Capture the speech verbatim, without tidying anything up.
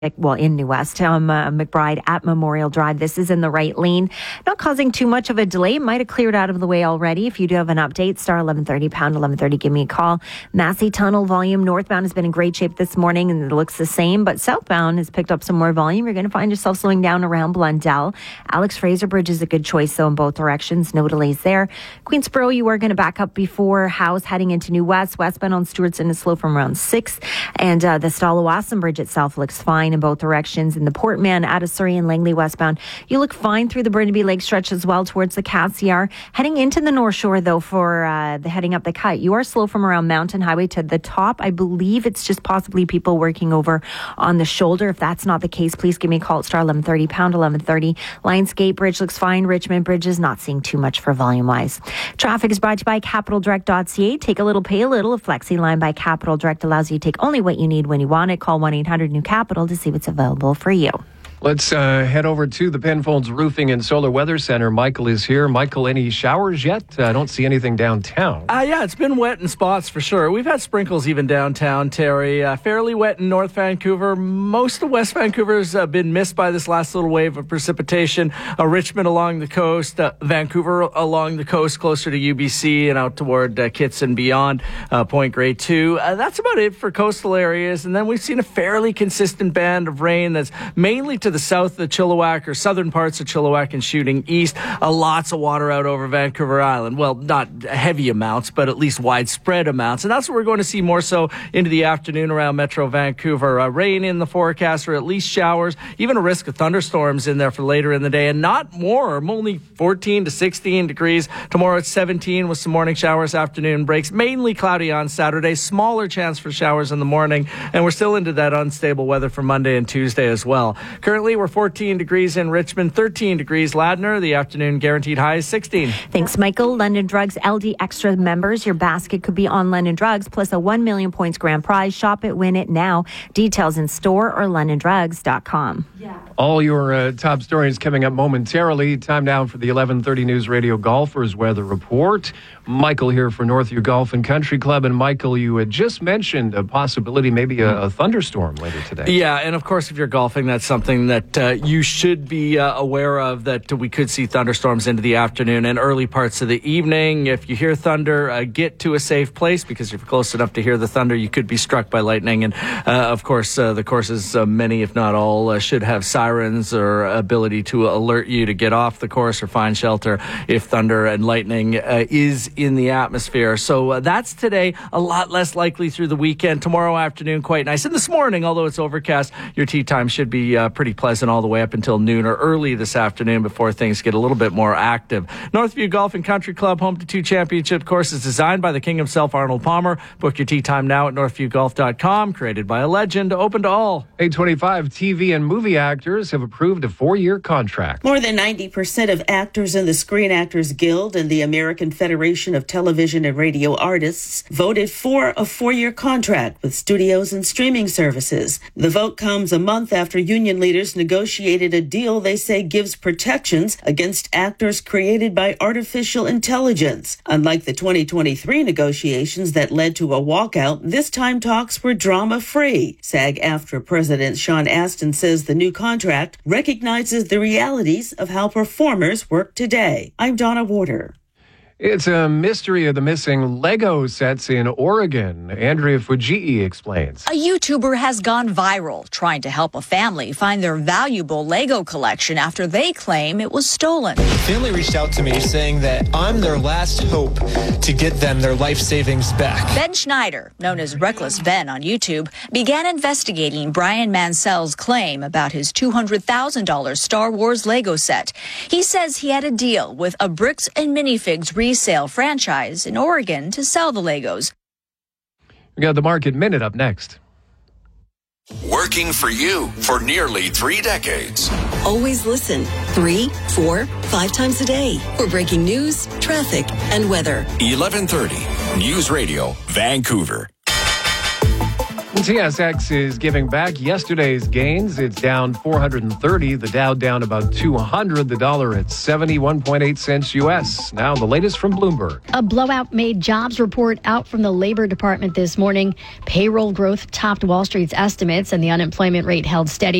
well, in New West, um, uh, McBride at Memorial Drive. This is in the right lane. Not causing too much of a delay. It might have cleared out of the way already. If you do have an update, star eleven thirty, pound eleven thirty, give me a call. Massey Tunnel volume northbound has been in great shape this morning, and it looks the same, but southbound has picked up some more volume. You're going to find yourself slowing down around Blundell. Alex Fraser Bridge is a good choice, though, in both directions. No delays there. Queensboro, you are going to back up before House heading into New West. Westbound on Stewartson is slow from around six, and uh, the Stallawasam Bridge itself looks fine in both directions. In the Portman, out of Surrey and Langley westbound, you look fine through the Burnaby Lake stretch as well towards the Cassiar. Heading into the North Shore, though, for uh, the heading up the cut, you are slow from around Mountain Highway to the top. I believe it's just possibly people working over on the shoulder. If that's not the case, please give me a call at star eleven thirty, pound eleven thirty. Lionsgate Bridge looks fine. Richmond Bridge is not seeing too much for volume-wise. Traffic is brought to you by capital direct dot c a. Take a little, pay a little. A Flexi line by Capital Direct allows you to take only what you need when you want it. Call one eight hundred new capital to see what's available for you. Let's uh, head over to the Penfolds Roofing and Solar Weather Center. Michael is here. Michael, any showers yet? I uh, don't see anything downtown. Uh, yeah, it's been wet in spots for sure. We've had sprinkles even downtown, Terry. Uh, fairly wet in North Vancouver. Most of West Vancouver's uh, been missed by this last little wave of precipitation. Uh, Richmond along the coast, uh, Vancouver along the coast, closer to U B C and out toward uh, Kitts and beyond, uh, Point Grey two. Uh, that's about it for coastal areas. And then we've seen a fairly consistent band of rain that's mainly to the south of the Chilliwack or southern parts of Chilliwack and shooting east. Uh, lots of water out over Vancouver Island. Well, not heavy amounts, but at least widespread amounts. And that's what we're going to see more so into the afternoon around Metro Vancouver. Uh, rain in the forecast, or at least showers, even a risk of thunderstorms in there for later in the day, and not warm, only fourteen to sixteen degrees. Tomorrow it's seventeen with some morning showers, afternoon breaks, mainly cloudy on Saturday, smaller chance for showers in the morning, and we're still into that unstable weather for Monday and Tuesday as well. Currently, we're fourteen degrees in Richmond, thirteen degrees Ladner. The afternoon guaranteed high is sixteen. Thanks, Michael. London Drugs L D Extra members. Your basket could be on London Drugs, plus a one million points grand prize. Shop it, win it now. Details in store or london drugs dot com. Yeah. All your uh, top stories coming up momentarily. Time now for the eleven thirty News Radio Golfers Weather Report. Michael here for Northview Golf and Country Club. And Michael, you had just mentioned a possibility, maybe a, a thunderstorm later today. Yeah, and of course, if you're golfing, that's something that uh, you should be uh, aware of, that we could see thunderstorms into the afternoon and early parts of the evening. If you hear thunder, uh, get to a safe place, because if you're close enough to hear the thunder, you could be struck by lightning. And uh, of course, uh, the courses, uh, many if not all, uh, should have sirens or ability to alert you to get off the course or find shelter if thunder and lightning uh, is in the atmosphere. So uh, that's today. A lot less likely through the weekend. Tomorrow afternoon, quite nice. And this morning, although it's overcast, your tee time should be uh, pretty pleasant all the way up until noon or early this afternoon before things get a little bit more active. Northview Golf and Country Club, home to two championship courses designed by the king himself, Arnold Palmer. Book your tee time now at northview golf dot com. Created by a legend, open to all. eight twenty-five T V and movie actors have approved a four-year contract. More than ninety percent of actors in the Screen Actors Guild and the American Federation of Television and Radio Artists voted for a four-year contract with studios and streaming services. The vote comes a month after union leaders negotiated a deal they say gives protections against actors created by artificial intelligence. Unlike the twenty twenty-three negotiations that led to a walkout, this time talks were drama-free. SAG-AFTRA President Sean Astin says the new contract recognizes the realities of how performers work today. I'm Donna Warder. It's a mystery of the missing Lego sets in Oregon. Andrea Fujii explains. A YouTuber has gone viral trying to help a family find their valuable Lego collection after they claim it was stolen. The family reached out to me saying that I'm their last hope to get them their life savings back. Ben Schneider, known as Reckless Ben on YouTube, began investigating Brian Mansell's claim about his two hundred thousand dollars Star Wars Lego set. He says he had a deal with a Bricks and Minifigs resale franchise in Oregon to sell the Legos. We got the Market Minute up next. Working for you for nearly three decades. Always listen three, four, five times a day for breaking news, traffic, and weather. eleven thirty News Radio, Vancouver. T S X is giving back yesterday's gains. It's down four hundred thirty. The Dow down about two hundred. The dollar at seventy-one point eight cents U S. Now the latest from Bloomberg. A blowout made jobs report out from the Labor Department this morning. Payroll growth topped Wall Street's estimates and the unemployment rate held steady.